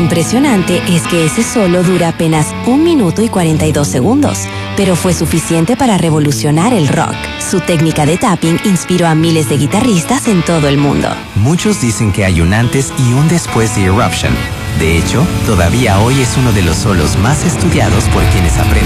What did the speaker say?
impresionante es que ese solo dura apenas 1 minuto y 42 segundos, pero fue suficiente para revolucionar el rock. Su técnica de tapping inspiró a miles de guitarristas en todo el mundo. Muchos dicen que hay un antes y un después de Eruption. De hecho, todavía hoy es uno de los solos más estudiados por quienes aprenden